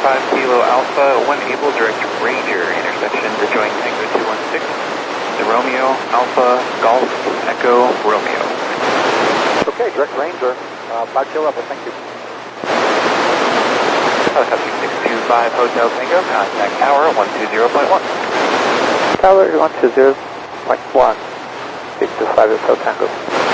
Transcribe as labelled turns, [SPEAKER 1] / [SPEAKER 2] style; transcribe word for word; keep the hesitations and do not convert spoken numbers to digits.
[SPEAKER 1] five Kilo Alpha, when able, direct Ranger, intersection rejoin Tango two one six, the Romeo, Alpha, Golf, Echo, Romeo.
[SPEAKER 2] Okay, direct Ranger, uh, five Kilo Alpha, thank you.
[SPEAKER 1] Helicopter six two five Hotel Tango, contact tower one two zero point one.
[SPEAKER 2] Tower one two zero point one, six two five Hotel Tango.